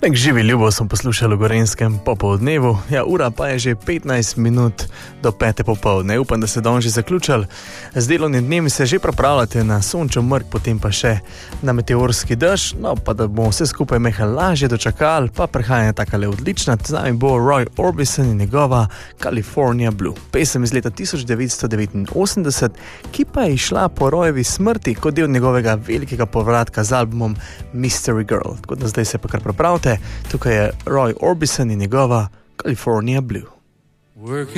Nek živi ljubo smo poslušali v Gorenjskem popoldnevu, ja, ura pa je že 15 minut do 5. popoldne. Upam, da se dan že zaključali. Z delovnim dnem se že pripravljate na sončev mrk, potem pa še na meteorski dež, no pa da bomo vse skupaj mehal lažje dočakali, pa prehajanja takale odlična. Z nami bo Roy Orbison in njegova California Blue. Pesem iz leta 1989, ki pa je išla po Royevi smrti kot del njegovega velikega povratka z albumom Mystery Girl. Tako da zdaj se pa kar pripravite. Tukaj je Roy Orbison in njegova California Blue.